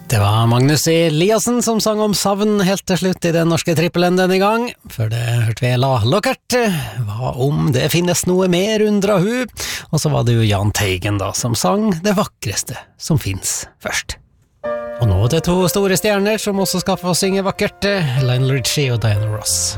Det var Magnus Eliassen som sang om savn helt til slutt i den norske trippelen denne gang. Før det hørte vi La Lockert, hva om det finnes noe mer undra hu? Og så var det jo Jahn Teigen da, som sang det vakreste som finnes først. Og nå er det to store stjerner som også skal få synge vakkert, Lionel Richie og Diana Ross.